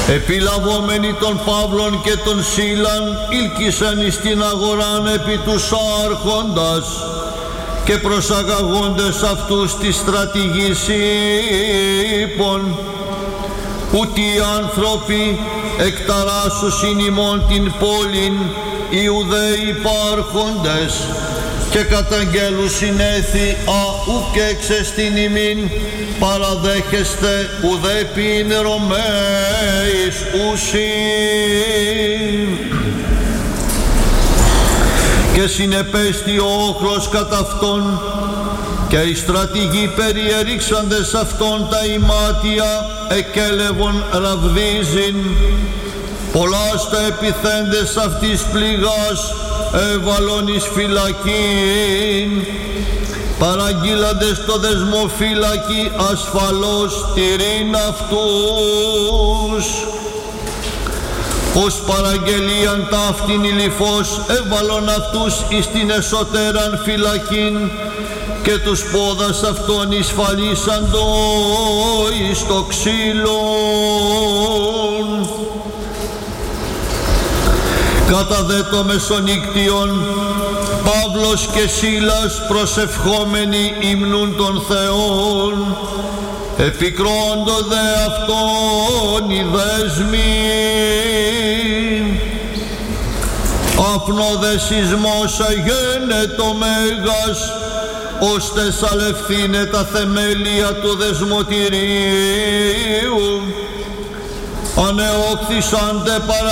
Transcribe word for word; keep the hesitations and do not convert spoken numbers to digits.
Επιλαβόμενοι των Παύλων και των Σίλαν ήλκησαν εις την αγοράν επί τους άρχοντας και προσαγαγόντες αυτούς της στρατηγής είπων, ούτι οι άνθρωποι εκταράσουσιν ημών την πόλην Ιουδαίοι υπάρχοντες και καταγγέλουσιν έθι α ουκ εξεστήν ημίν παραδέχεστε ουδέ πιν Ρωμαίης ουσίν. Και συνεπέστη ο όχλος κατά αυτόν και οι στρατηγοί περιερίξαντες αυτόν τα ημάτια εκέλευον ραβδίζειν. Πολλάς τα επιθέντες αυτής πληγάς έβαλον εις φυλακήν, παραγγείλαντες το δεσμοφύλακι ασφαλώς τηρήν αυτούς. Ως παραγγελίαν ταύτην ηλιφώς έβαλον αυτούς εις την εσωτέραν φυλακήν και τους πόδας αυτών εισφαλίσαντο εις το ξύλον. Κατά δε το μεσονύκτιον Παύλος και Σίλας προσευχόμενοι υμνούν των Θεών, επικρόντο δε αυτόν οι δέσμοι. Απνό δε σεισμός αγένετο μέγας, ώστε σαλευθύνε τα θεμέλια του δεσμοτηρίου. Ανεόκτησαν τε παρα